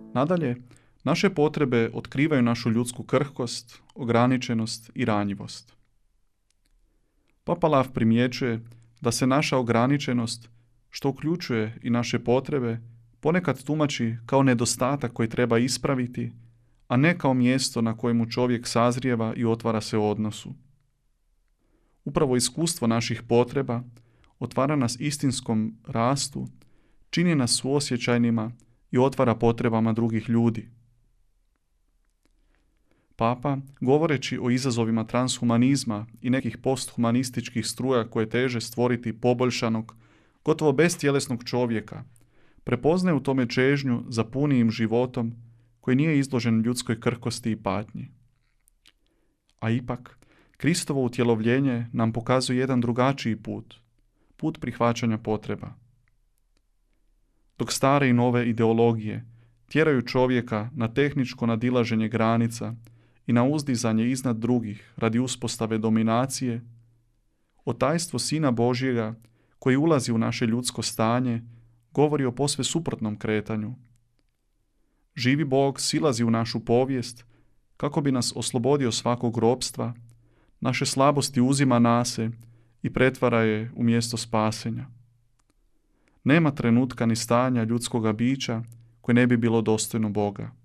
Nadalje, naše potrebe otkrivaju našu ljudsku krhkost, ograničenost i ranjivost. Papa Lav primjećuje da se naša ograničenost, što uključuje i naše potrebe, ponekad tumači kao nedostatak koji treba ispraviti, a ne kao mjesto na kojemu čovjek sazrijeva i otvara se odnosu. Upravo iskustvo naših potreba otvara nas istinskom rastu, čini nas suosjećajnima i otvara potrebama drugih ljudi. Papa, govoreći o izazovima transhumanizma i nekih posthumanističkih struja koje teže stvoriti poboljšanog, gotovo bestjelesnog čovjeka, prepoznaje u tome čežnju za punijim životom koji nije izložen ljudskoj krhkosti i patnji. A ipak, Kristovo utjelovljenje nam pokazuje jedan drugačiji put, put prihvaćanja potreba. Dok stare i nove ideologije tjeraju čovjeka na tehničko nadilaženje granica i na uzdizanje iznad drugih radi uspostave dominacije, otajstvo Sina Božjega koji ulazi u naše ljudsko stanje govori o posve suprotnom kretanju. Živi Bog silazi u našu povijest kako bi nas oslobodio svakog ropstva, naše slabosti uzima na se i pretvara je u mjesto spasenja. Nema trenutka ni stanja ljudskoga bića koje ne bi bilo dostojno Boga.